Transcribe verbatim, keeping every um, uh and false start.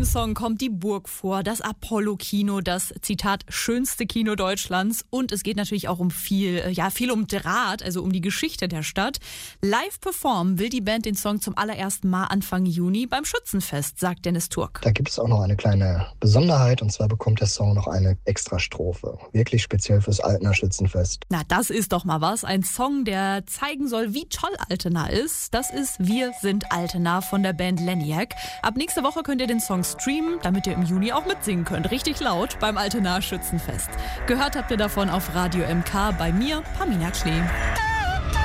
dem Song kommt die Burg vor, das Apollo-Kino, das, Zitat, schönste Kino Deutschlands. Und es geht natürlich auch um viel, ja, viel um Draht, also um die Geschichte der Stadt. Live performen will die Band den Song zum allerersten Mal Anfang Juni beim Schützenfest, sagt Dennis Turk. Da gibt es auch noch eine kleine Besonderheit, und zwar bekommt der Song noch eine Extrastrophe. Wirklich speziell fürs Altener Schützenfest. Na, das ist doch mal was. Ein Song, der zeigen soll, wie toll Altena ist. Das ist Wir sind Altena von der Band Leniac. Ab nächste Woche könnt ihr den Song streamen, damit ihr im Juni auch mitsingen könnt. Richtig laut beim Altenaer Schützenfest. Gehört habt ihr davon auf Radio M K bei mir, Pamina Klee.